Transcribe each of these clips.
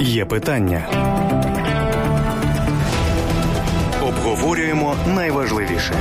Є питання. Обговорюємо найважливіше.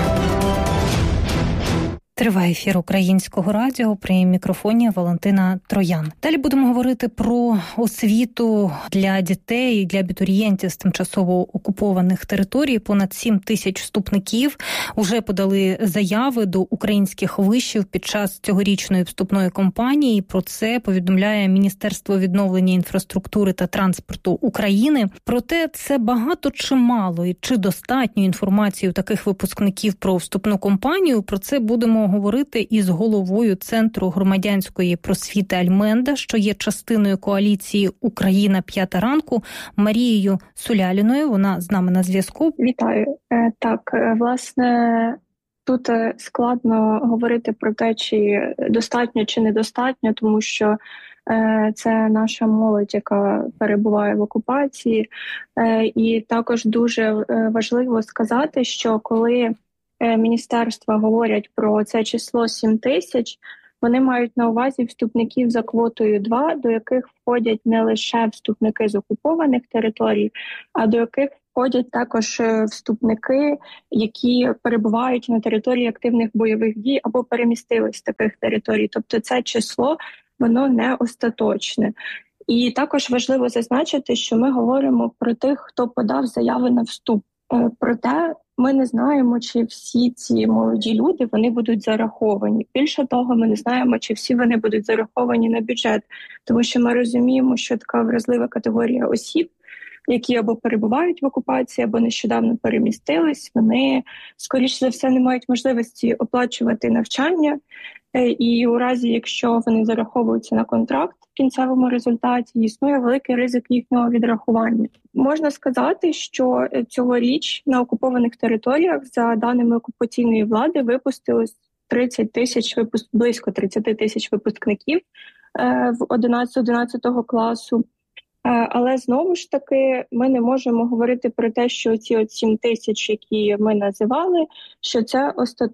Триває ефір Українського радіо, при мікрофоні Валентина Троян. Далі будемо говорити про освіту для дітей і для абітурієнтів з тимчасово окупованих територій. Понад 7 тисяч вступників уже подали заяви до українських вишів під час цьогорічної вступної кампанії. Про це повідомляє Міністерство відновлення інфраструктури та транспорту України. Проте це багато чи мало і чи достатньо інформації у таких випускників про вступну кампанію. Про це будемо говорити із головою Центру громадянської просвіти Альменда, що є частиною коаліції «Україна. П'ята ранку», Марією Суляліною. Вона з нами на зв'язку. Вітаю. Так, власне, тут складно говорити про те, чи достатньо, чи недостатньо, тому що це наша молодь, яка перебуває в окупації. І також дуже важливо сказати, що коли міністерства говорять про це число 7 тисяч, вони мають на увазі вступників за квотою 2, до яких входять не лише вступники з окупованих територій, а до яких входять також вступники, які перебувають на території активних бойових дій або перемістились з таких територій. Тобто це число, воно не остаточне. І також важливо зазначити, що ми говоримо про тих, хто подав заяви на вступ. Проте ми не знаємо, чи всі ці молоді люди вони будуть зараховані. Більше того, ми не знаємо, чи всі вони будуть зараховані на бюджет, тому що ми розуміємо, що така вразлива категорія осіб, які або перебувають в окупації, або нещодавно перемістились, вони, скоріш за все, не мають можливості оплачувати навчання. І у разі, якщо вони зараховуються на контракт в кінцевому результаті, існує великий ризик їхнього відрахування. Можна сказати, що цьогоріч на окупованих територіях, за даними окупаційної влади, випустилось близько 30 тисяч випускників в 11 класу. Але знову ж таки ми не можемо говорити про те, що ці 7 тисяч, які ми називали, що це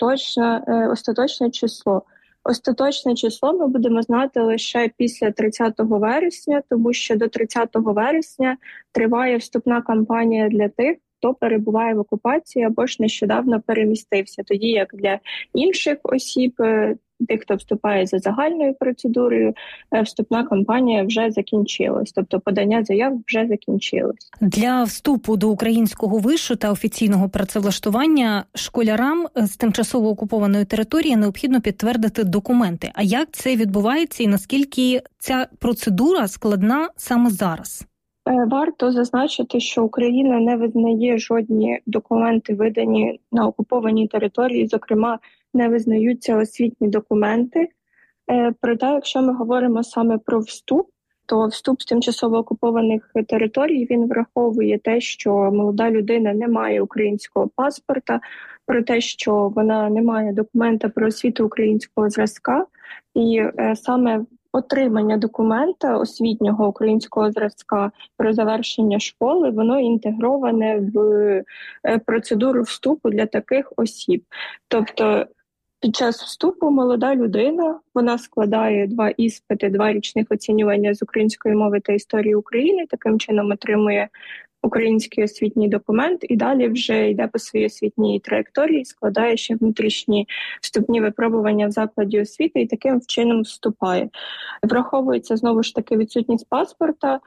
остаточне число. Остаточне число ми будемо знати лише після 30 вересня, тому що до 30 вересня триває вступна кампанія для тих, хто перебуває в окупації або ж нещодавно перемістився. Тоді як для інших осіб, тих, хто вступає за загальною процедурою, вступна кампанія вже закінчилась, тобто подання заяв вже закінчилось. Для вступу до українського вишу та офіційного працевлаштування школярам з тимчасово окупованої території необхідно підтвердити документи. А як це відбувається і наскільки ця процедура складна саме зараз? Варто зазначити, що Україна не визнає жодні документи, видані на окупованій території, зокрема, не визнаються освітні документи. Проте, якщо ми говоримо саме про вступ, то вступ з тимчасово окупованих територій, він враховує те, що молода людина не має українського паспорта, про те, що вона не має документа про освіту українського зразка, і саме отримання документа освітнього українського зразка про завершення школи, воно інтегроване в процедуру вступу для таких осіб. Тобто під час вступу молода людина, вона складає 2 іспити, 2 річних оцінювання з української мови та історії України, таким чином отримує український освітній документ і далі вже йде по своїй освітній траєкторії, складає ще внутрішні вступні випробування в закладі освіти і таким чином вступає. Враховується знову ж таки відсутність паспорта,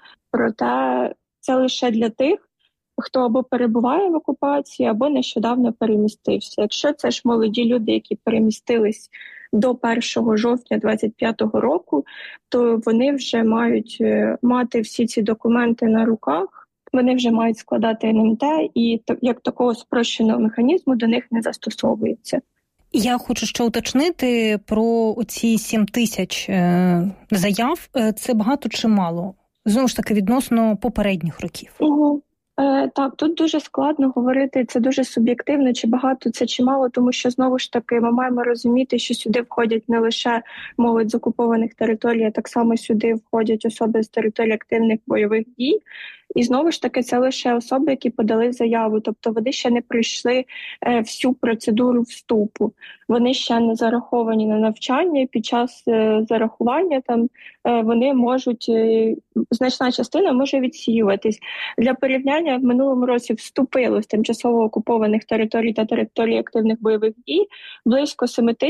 проте це лише для тих, хто або перебуває в окупації, або нещодавно перемістився. Якщо це ж молоді люди, які перемістились до 1 жовтня 2025 року, то вони вже мають мати всі ці документи на руках, вони вже мають складати НМТ, і як такого спрощеного механізму до них не застосовується. Я хочу ще уточнити про ці 7 тисяч заяв. Це багато чи мало? Знову ж таки, відносно попередніх років. Так, тут дуже складно говорити, це дуже суб'єктивно, чи багато це, чи мало, тому що, знову ж таки, ми маємо розуміти, що сюди входять не лише молодь з окупованих територій, а так само сюди входять особи з території активних бойових дій. І знову ж таки, це лише особи, які подали заяву, тобто вони ще не пройшли всю процедуру вступу. Вони ще не зараховані на навчання, і під час зарахування там вони можуть значна частина може відсіюватись. Для порівняння, в минулому році вступило з тимчасово окупованих територій та територій активних бойових дій близько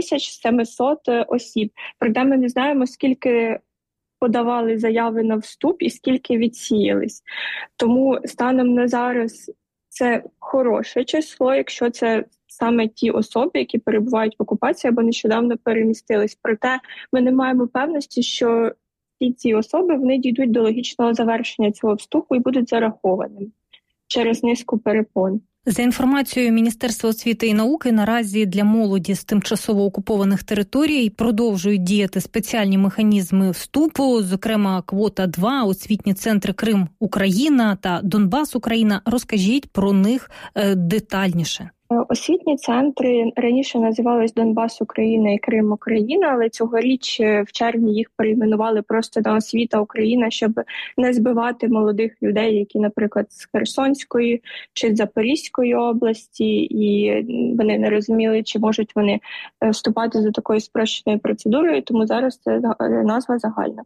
7700 осіб. Проте ми не знаємо, скільки подавали заяви на вступ і скільки відсіялись. Тому станом на зараз це хороше число, якщо це саме ті особи, які перебувають в окупації або нещодавно перемістились. Проте ми не маємо певності, що всі ці особи вони дійдуть до логічного завершення цього вступу і будуть зарахованими через низку перепон. За інформацією Міністерства освіти і науки, наразі для молоді з тимчасово окупованих територій продовжують діяти спеціальні механізми вступу, зокрема квота 2, освітні центри Крим-Україна та Донбас-Україна. Розкажіть про них детальніше. Освітні центри раніше називались Донбас Україна і Крим Україна, але цьогоріч в червні їх перейменували просто на Освіта Україна, щоб не збивати молодих людей, які, наприклад, з Херсонської чи з Запорізької області, і вони не розуміли, чи можуть вони вступати за такою спрощеною процедурою, тому зараз це назва загальна.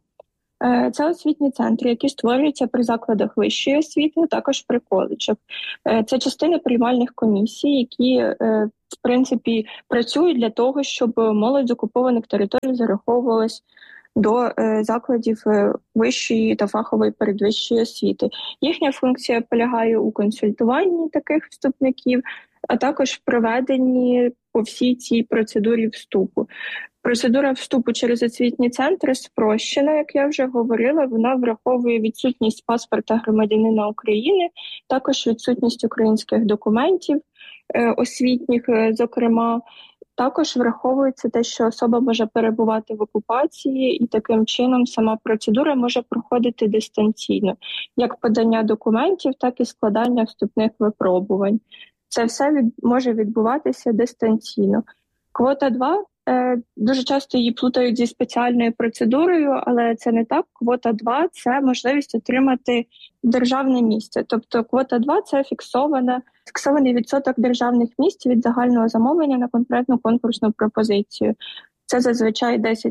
Це освітні центри, які створюються при закладах вищої освіти, а також при коледжах. Це частина приймальних комісій, які, в принципі, працюють для того, щоб молодь з окупованих територій зараховувалась до закладів вищої та фахової передвищої освіти. Їхня функція полягає у консультуванні таких вступників, а також в проведенні по всій цій процедурі вступу. Процедура вступу через освітні центри спрощена, як я вже говорила, вона враховує відсутність паспорта громадянина України, також відсутність українських документів освітніх, зокрема. Також враховується те, що особа може перебувати в окупації, і таким чином сама процедура може проходити дистанційно, як подання документів, так і складання вступних випробувань. Це все може відбуватися дистанційно. Квота 2 дуже часто її плутають зі спеціальною процедурою, але це не так. Квота 2 – це можливість отримати державне місце. Тобто квота 2 – це фіксований відсоток державних місць від загального замовлення на конкретну конкурсну пропозицію. Це зазвичай 10%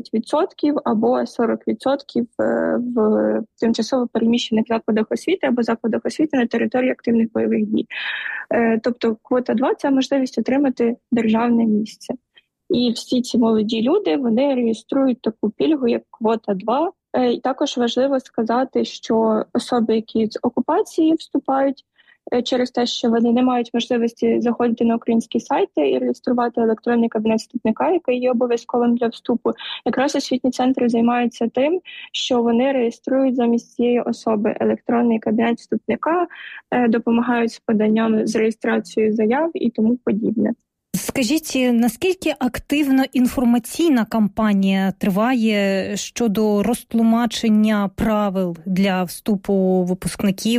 або 40% в тимчасово переміщених закладах освіти або закладах освіти на території активних бойових дій. Тобто квота 2 – це можливість отримати державне місце. І всі ці молоді люди, вони реєструють таку пільгу, як квота 2. І також важливо сказати, що особи, які з окупації вступають через те, що вони не мають можливості заходити на українські сайти і реєструвати електронний кабінет вступника, який є обов'язковим для вступу, якраз освітні центри займаються тим, що вони реєструють замість цієї особи електронний кабінет вступника, допомагають з поданням, з реєстрацією заяв і тому подібне. Скажіть, наскільки активно інформаційна кампанія триває щодо розтлумачення правил для вступу випускників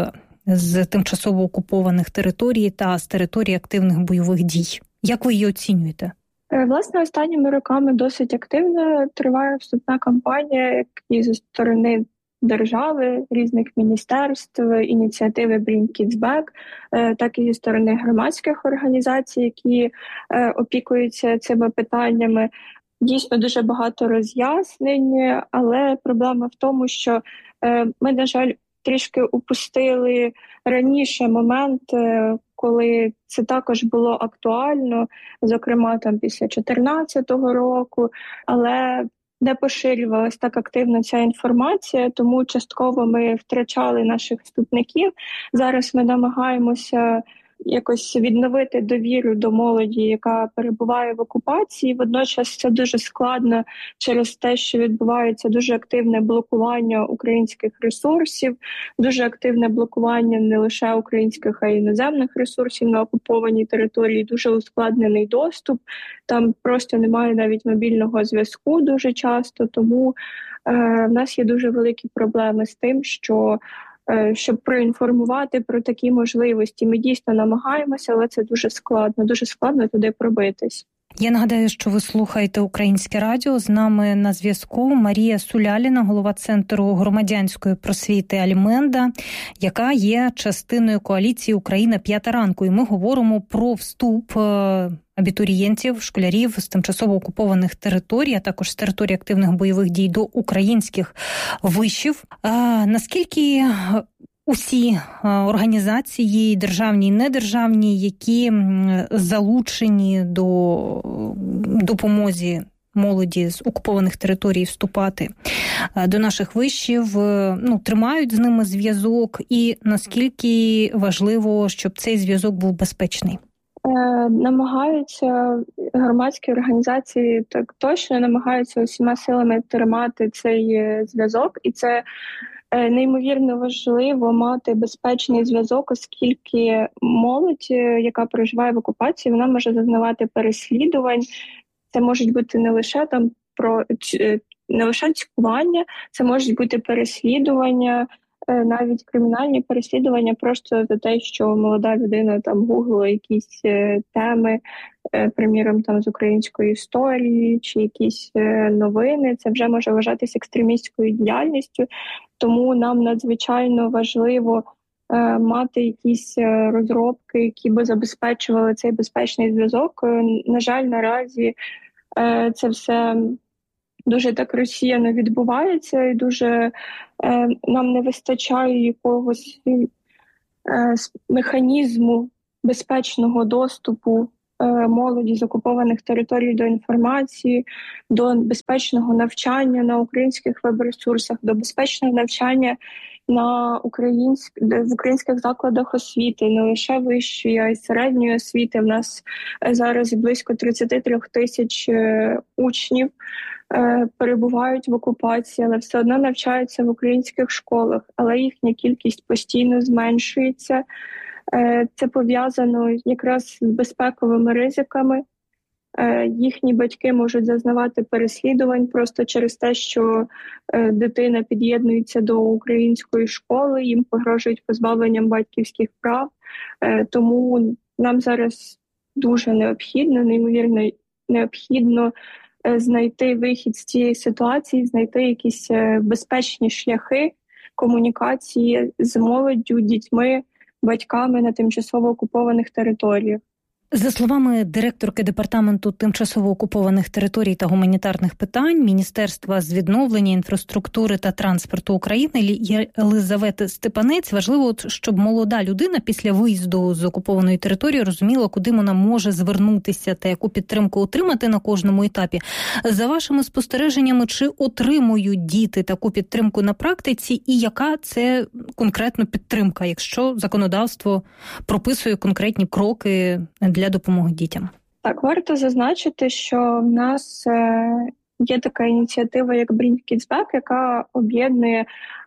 з тимчасово окупованих територій та з територій активних бойових дій? Як ви її оцінюєте? Власне, останніми роками досить активно триває вступна кампанія, як і зі сторони держави, різних міністерств, ініціативи Bring Kids Back, так і зі сторони громадських організацій, які опікуються цими питаннями. Дійсно, дуже багато роз'яснень, але проблема в тому, що ми, на жаль, трішки упустили раніше момент, коли це також було актуально, зокрема там після 2014 року, але не поширювалась так активно ця інформація, тому частково ми втрачали наших вступників. Зараз ми намагаємося якось відновити довіру до молоді, яка перебуває в окупації. Водночас це дуже складно через те, що відбувається дуже активне блокування українських ресурсів, дуже активне блокування не лише українських, а й іноземних ресурсів на окупованій території, дуже ускладнений доступ. Там просто немає навіть мобільного зв'язку дуже часто, тому в нас є дуже великі проблеми з тим, щоб проінформувати про такі можливості. Ми дійсно намагаємося, але це дуже складно туди пробитись. Я нагадаю, що ви слухаєте Українське радіо. З нами на зв'язку Марія Суляліна, голова Центру громадянської просвіти «Альменда», яка є частиною коаліції «Україна. П'ята ранку». І ми говоримо про вступ абітурієнтів, школярів з тимчасово окупованих територій, а також з територій активних бойових дій до українських вишів. Наскільки усі організації, державні і недержавні, які залучені до допомоги молоді з окупованих територій вступати до наших вишів, тримають з ними зв'язок, і наскільки важливо, щоб цей зв'язок був безпечний? Намагаються громадські організації, так точно намагаються усіма силами тримати цей зв'язок, і це неймовірно важливо мати безпечний зв'язок, оскільки молодь, яка проживає в окупації, вона може зазнавати переслідувань. Це можуть бути не лише цькування, це можуть бути переслідування, навіть кримінальні переслідування просто за те, що молода людина там гуглила якісь теми, приміром там з української історії чи якісь новини. Це вже може вважатися екстремістською діяльністю. Тому нам надзвичайно важливо мати якісь розробки, які би забезпечували цей безпечний зв'язок. На жаль, наразі це все дуже так розсіяно відбувається, і дуже нам не вистачає якогось механізму безпечного доступу молоді з окупованих територій до інформації, до безпечного навчання на українських веб-ресурсах, до безпечного навчання в українських закладах освіти, не лише вищої, а й середньої освіти. В нас зараз близько 33 тисяч учнів перебувають в окупації, але все одно навчаються в українських школах, але їхня кількість постійно зменшується. Це пов'язано якраз з безпековими ризиками. Їхні батьки можуть зазнавати переслідувань просто через те, що дитина під'єднується до української школи, їм погрожують позбавленням батьківських прав. Тому нам зараз дуже необхідно, неймовірно необхідно знайти вихід з цієї ситуації, знайти якісь безпечні шляхи комунікації з молоддю, дітьми, батьками на тимчасово окупованих територіях. За словами директорки Департаменту тимчасово окупованих територій та гуманітарних питань Міністерства з відновлення інфраструктури та транспорту України Єлизавети Степанець, важливо, щоб молода людина після виїзду з окупованої території розуміла, куди вона може звернутися та яку підтримку отримати на кожному етапі. За вашими спостереженнями, чи отримують діти таку підтримку на практиці, і яка це конкретно підтримка, якщо законодавство прописує конкретні кроки для допомоги дітям? Так, варто зазначити, що в нас є така ініціатива, як Bring Kids Back, яка об'єднує,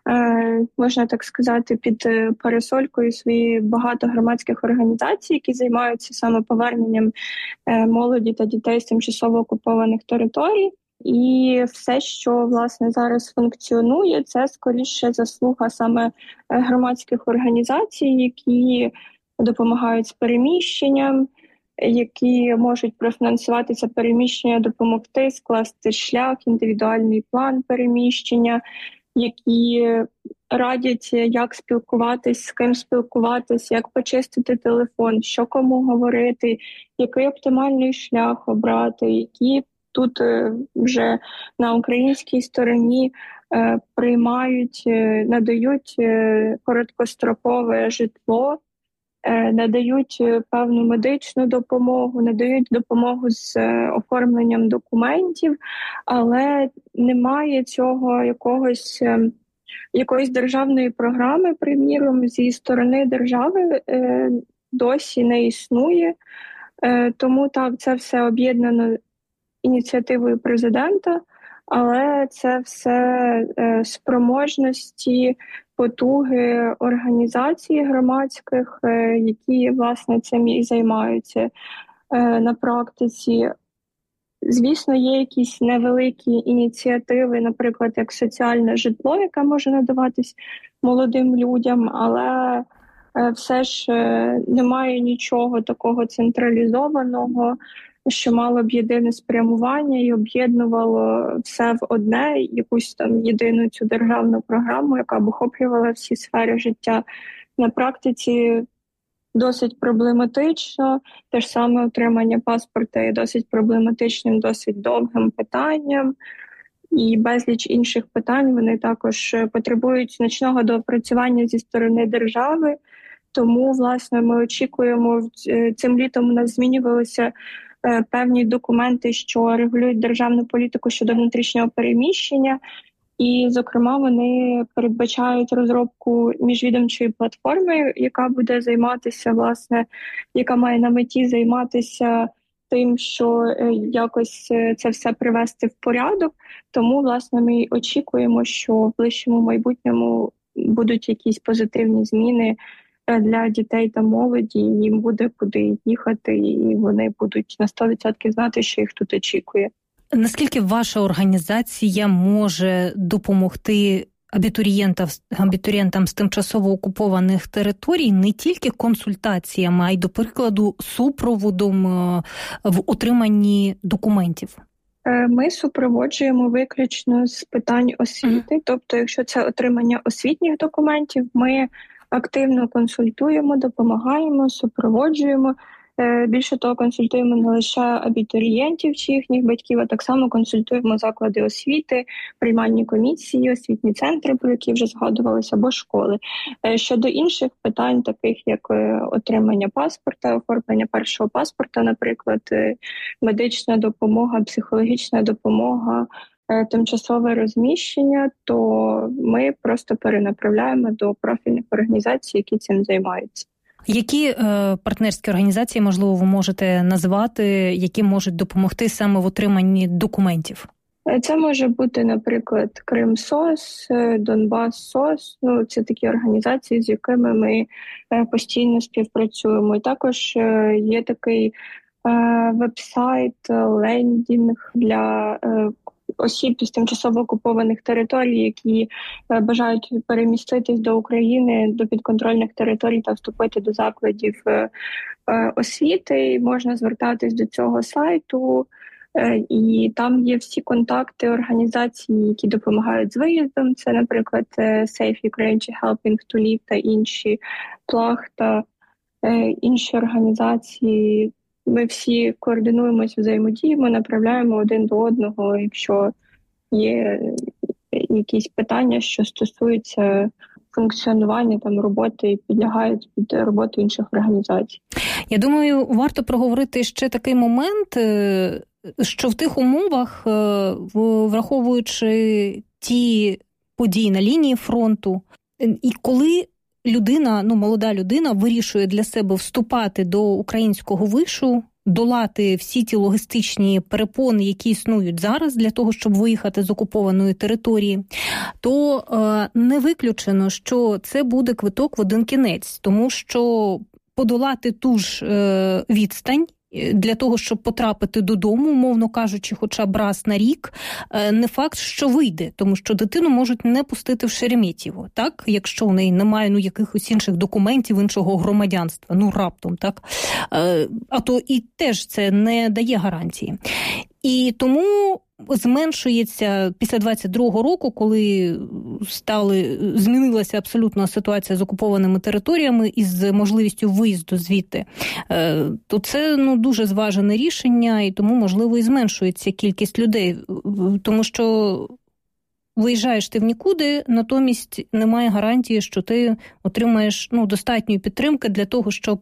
можна так сказати, під парасолькою свої багато громадських організацій, які займаються саме поверненням молоді та дітей з тимчасово окупованих територій. І все, що, власне, зараз функціонує, це скоріше заслуга саме громадських організацій, які допомагають з переміщенням, які можуть профінансувати це переміщення, допомогти скласти шлях, індивідуальний план переміщення, які радять, як спілкуватись, з ким спілкуватись, як почистити телефон, що кому говорити, який оптимальний шлях обрати, які тут вже на українській стороні приймають, надають короткострокове житло, надають певну медичну допомогу, надають допомогу з оформленням документів, але немає цього якоїсь державної програми, приміром, зі сторони держави досі не існує. Тому так, це все об'єднано ініціативою президента, але це все спроможності, потуги організацій громадських, які, власне, цим і займаються на практиці. Звісно, є якісь невеликі ініціативи, наприклад, як соціальне житло, яке може надаватись молодим людям, але все ж немає нічого такого централізованого, що мало б єдине спрямування і об'єднувало все в одне, якусь там єдину цю державну програму, яка б охоплювала всі сфери життя. На практиці досить проблематично. Те ж саме отримання паспорта є досить проблематичним, досить довгим питанням. І безліч інших питань, вони також потребують значного доопрацювання зі сторони держави. Тому, власне, ми очікуємо, цим літом у нас змінювалися певні документи, що регулюють державну політику щодо внутрішнього переміщення. І, зокрема, вони передбачають розробку міжвідомчої платформи, яка буде займатися, власне, яка має на меті займатися тим, що якось це все привести в порядок. Тому, власне, ми очікуємо, що в ближчому майбутньому будуть якісь позитивні зміни для дітей та молоді, їм буде куди їхати, і вони будуть на 100% знати, що їх тут очікує. Наскільки ваша організація може допомогти абітурієнтам з тимчасово окупованих територій не тільки консультаціями, а й, до прикладу, супроводом в отриманні документів? Ми супроводжуємо виключно з питань освіти. Тобто, якщо це отримання освітніх документів, ми активно консультуємо, допомагаємо, супроводжуємо. Більше того, консультуємо не лише абітурієнтів чи їхніх батьків, а так само консультуємо заклади освіти, приймальні комісії, освітні центри, про які вже згадувалися, або школи. Щодо інших питань, таких як отримання паспорта, оформлення першого паспорта, наприклад, медична допомога, психологічна допомога, тимчасове розміщення, то ми просто перенаправляємо до профільних організацій, які цим займаються. Які партнерські організації, можливо, ви можете назвати, які можуть допомогти саме в отриманні документів? Це може бути, наприклад, Кримсос, Донбас-СОС. Це такі організації, з якими ми постійно співпрацюємо. І також є такий веб-сайт, лендінг для осіб з тимчасово окупованих територій, які бажають переміститись до України, до підконтрольних територій та вступити до закладів освіти. Можна звертатись до цього сайту, і там є всі контакти організацій, які допомагають з виїздом. Це, наприклад, Safe Ukraine чи Helping to Live та інші, Плахта, інші організації. Ми всі координуємося, взаємодіємо, направляємо один до одного, якщо є якісь питання, що стосуються функціонування там роботи і підлягають під роботу інших організацій. Я думаю, варто проговорити ще такий момент, що в тих умовах, враховуючи ті події на лінії фронту, і коли людина, молода людина вирішує для себе вступати до українського вишу, долати всі ті логістичні перепони, які існують зараз для того, щоб виїхати з окупованої території, то не виключено, що це буде квиток в один кінець, тому що подолати ту ж відстань для того, щоб потрапити додому, умовно кажучи, хоча б раз на рік, не факт, що вийде, тому що дитину можуть не пустити в Шереметьєво, так? Якщо в неї немає якихось інших документів, іншого громадянства, раптом, так? А то і теж це не дає гарантії. І тому зменшується після 22-го року, коли змінилася абсолютно ситуація з окупованими територіями і з можливістю виїзду звідти, то це дуже зважене рішення, і тому, можливо, і зменшується кількість людей, тому що виїжджаєш ти в нікуди, натомість немає гарантії, що ти отримаєш достатньої підтримки для того, щоб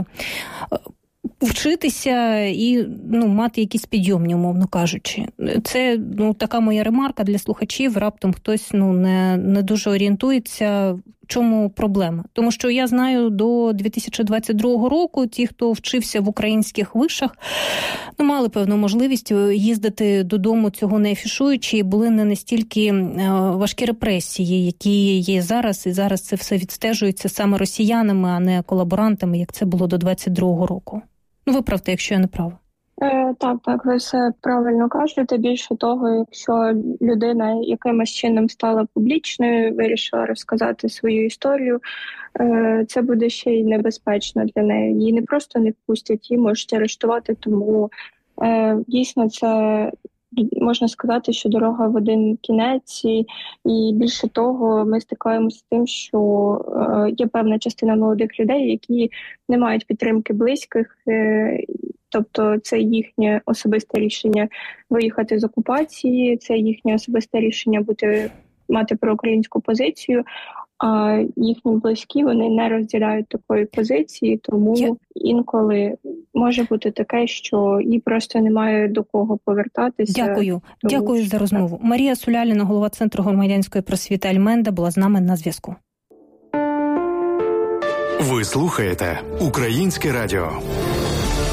вчитися і мати якісь підйомні, умовно кажучи. Це така моя ремарка для слухачів. Раптом хтось не дуже орієнтується, в чому проблема. Тому що я знаю, до 2022 року ті, хто вчився в українських вишах, мали певну можливість їздити додому, цього не афішуючи, і були не настільки важкі репресії, які є зараз, і зараз це все відстежується саме росіянами, а не колаборантами, як це було до 22 року. Виправте, якщо я не права. Так, ви все правильно кажете. Більше того, якщо людина якимось чином стала публічною, вирішила розказати свою історію, це буде ще й небезпечно для неї. Її не просто не впустять, її можуть арештувати, тому Дійсно, це можна сказати, що дорога в один кінець, і більше того, ми стикаємося з тим, що є певна частина молодих людей, які не мають підтримки близьких, тобто це їхнє особисте рішення виїхати з окупації, це їхнє особисте рішення мати проукраїнську позицію, а їхні близькі, вони не розділяють такої позиції, тому інколи може бути таке, що їй просто немає до кого повертатися. Дякую за розмову. Марія Суляліна, голова Центру громадянської просвіти Альменда, була з нами на зв'язку. Ви слухаєте Українське радіо.